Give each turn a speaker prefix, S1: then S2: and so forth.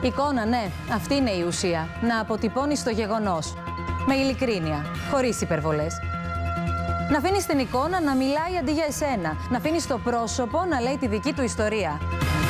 S1: Εικόνα, ναι, αυτή είναι η ουσία. Να αποτυπώνεις το γεγονός. Με ειλικρίνεια, χωρίς υπερβολές. Να αφήνεις την εικόνα να μιλάει αντί για εσένα. Να αφήνεις το πρόσωπο να λέει τη δική του ιστορία.